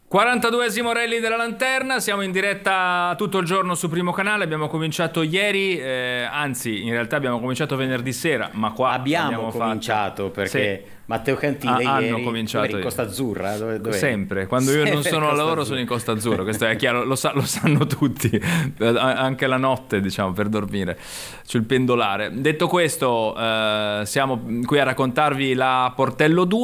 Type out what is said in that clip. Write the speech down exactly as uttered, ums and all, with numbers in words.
quarantaduesimo Rally della Lanterna, siamo in diretta tutto il giorno su Primo Canale, abbiamo cominciato ieri, eh, anzi in realtà abbiamo cominciato venerdì sera, ma qua abbiamo cominciato fatto... perché sì. Matteo Cantile ah, ieri cominciato in Costa Azzurra, dove, dove sempre, quando io sempre non sono a lavoro sono in Costa Azzurra, questo è chiaro, lo, sa, lo sanno tutti, anche la notte diciamo per dormire sul pendolare. Detto questo, eh, siamo qui a raccontarvi la Portello due.